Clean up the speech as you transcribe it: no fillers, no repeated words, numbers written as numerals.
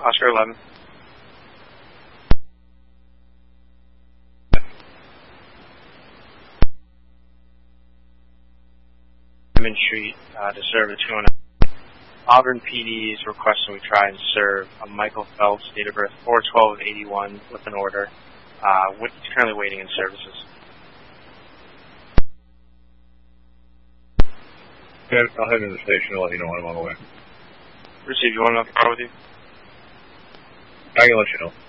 Oscar 11. Street to serve a 209. Auburn PD is requesting we try and serve a Michael Phelps, date of birth 4/12/81, with an order. He's currently waiting in services. Yeah, I'll head to the station and let you know when I'm on the way. Receive, you want another call with you? I can let you know.